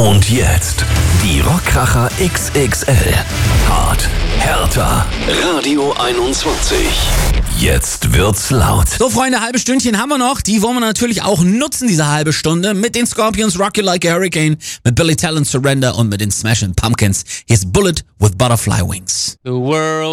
Und jetzt die Rockkracher XXL. Hart, härter. Radio 21. Jetzt wird's laut. So, Freunde, halbe Stündchen haben wir noch. Die wollen wir natürlich auch nutzen, diese halbe Stunde. Mit den Scorpions, Rock You Like a Hurricane, mit Billy Talent, Surrender und mit den Smashing Pumpkins. Hier ist Bullet with Butterfly Wings. The world